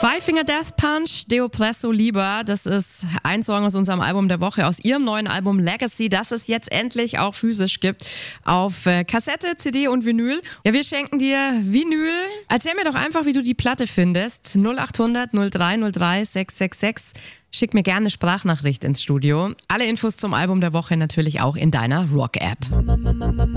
Five Finger Death Punch, Deo Presso Liber, das ist ein Song aus unserem Album der Woche, aus ihrem neuen Album Legacy, das es jetzt endlich auch physisch gibt, auf Kassette, CD und Vinyl. Ja, wir schenken dir Vinyl. Erzähl mir doch einfach, wie du die Platte findest. 0800 0303 666. Schick mir gerne eine Sprachnachricht ins Studio. Alle Infos zum Album der Woche natürlich auch in deiner Rock-App.